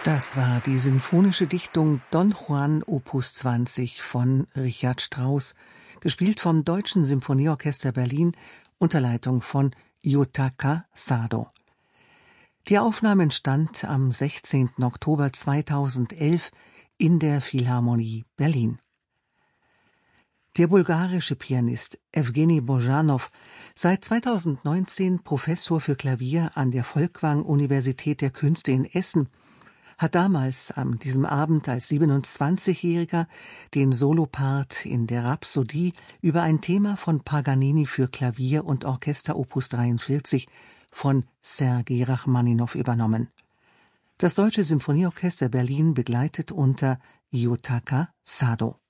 Das war die sinfonische Dichtung Don Juan Opus 20 von Richard Strauss, gespielt vom Deutschen Symphonieorchester Berlin unter Leitung von Yutaka Sado. Die Aufnahme entstand am 16. Oktober 2011 in der Philharmonie Berlin. Der bulgarische Pianist Evgeny Bojanow, seit 2019 Professor für Klavier an der Folkwang-Universität der Künste in Essen, hat damals an diesem Abend als 27-Jähriger den Solopart in der Rhapsodie über ein Thema von Paganini für Klavier und Orchester Opus 43 von Sergei Rachmaninow übernommen. Das Deutsche Symphonieorchester Berlin begleitet unter Yutaka Sado.